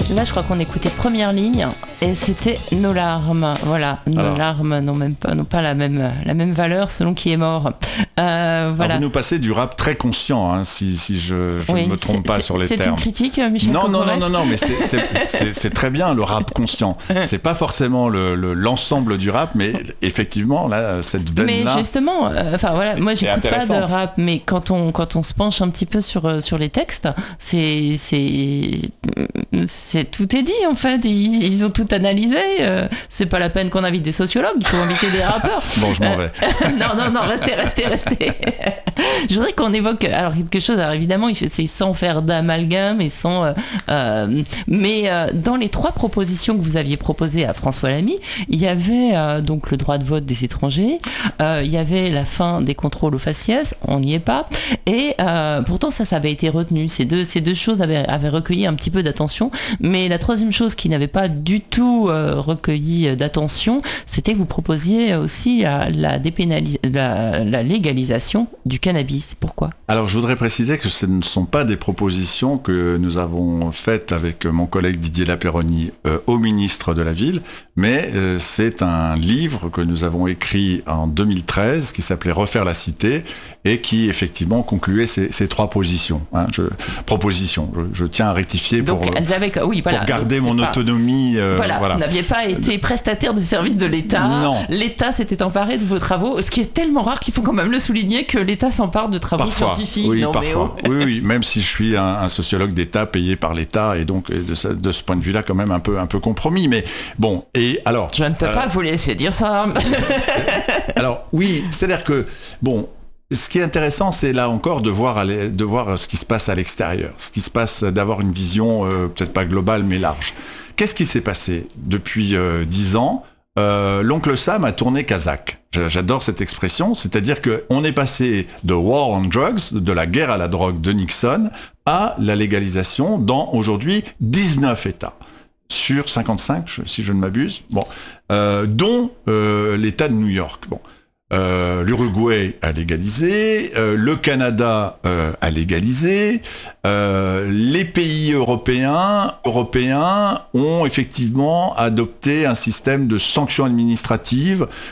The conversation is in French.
Là, je crois qu'on écoutait Première Ligne et c'était Nos larmes. Voilà, nos larmes n'ont pas la même valeur selon qui est mort. Voilà. Alors vous nous passez du rap très conscient, hein, si je ne me trompe pas sur les termes. C'est une critique, Michel Corporel ? Non, mais c'est très bien le rap conscient. C'est pas forcément l'ensemble du rap, mais effectivement, là, cette veine-là... Mais justement, voilà, moi, j'écoute pas de rap, mais quand on se penche un petit peu sur les textes, tout est dit en fait, ils ont tout analysé, c'est pas la peine qu'on invite des sociologues, il faut inviter des rappeurs. Bon, je m'en vais. Non, restez. Je voudrais qu'on évoque alors quelque chose, alors évidemment c'est sans faire d'amalgame et sans mais dans les 3 propositions que vous aviez proposées à François Lamy, il y avait donc le droit de vote des étrangers, il y avait la fin des contrôles aux faciès, on n'y est pas, et pourtant ça avait été retenu, ces deux choses avaient recueilli un petit peu d'attention, mais la 3e chose qui n'avait pas du tout recueilli d'attention, c'était que vous proposiez aussi la légalisation du cannabis. Pourquoi ? Alors je voudrais préciser que ce ne sont pas des propositions que nous avons faites avec mon collègue Didier Lapeyronie au ministre de la Ville, mais c'est un livre que nous avons écrit en 2013 qui s'appelait Refaire la cité et qui effectivement concluait ces 3 positions. Propositions. Je tiens à rectifier pour garder mon autonomie. Vous n'aviez pas été prestataire de service de l'État. Non. L'État s'était emparé de vos travaux, ce qui est tellement rare qu'il faut quand même le souligner que l'État s'empare de travaux scientifiques. Oui, parfois. Oui, même si je suis un sociologue d'État payé par l'État et donc de ce point de vue-là quand même un peu compromis. Mais bon, et alors... Je ne peux pas vous laisser dire ça. Alors oui, c'est-à-dire que bon. Ce qui est intéressant, c'est là encore de voir ce qui se passe à l'extérieur, ce qui se passe, d'avoir une vision peut-être pas globale mais large. Qu'est-ce qui s'est passé depuis 10 ans ? L'oncle Sam a tourné Kazakh. J'adore cette expression, c'est-à-dire qu'on est passé de War on Drugs, de la guerre à la drogue de Nixon, à la légalisation dans aujourd'hui 19 États. Sur 55, si je ne m'abuse, dont l'État de New York. Bon. L'Uruguay a légalisé, le Canada a légalisé, les pays européens ont effectivement adopté un système de sanctions administratives